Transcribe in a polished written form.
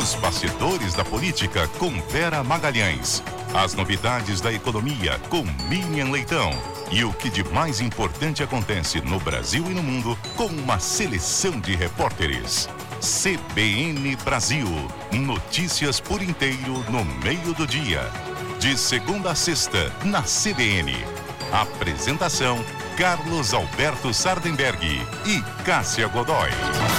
Os bastidores da política com Vera Magalhães. As novidades da economia com Miriam Leitão. E o que de mais importante acontece no Brasil e no mundo com uma seleção de repórteres. CBN Brasil. Notícias por inteiro no meio do dia. De segunda a sexta, na CBN. Apresentação: Carlos Alberto Sardenberg e Cássia Godoy.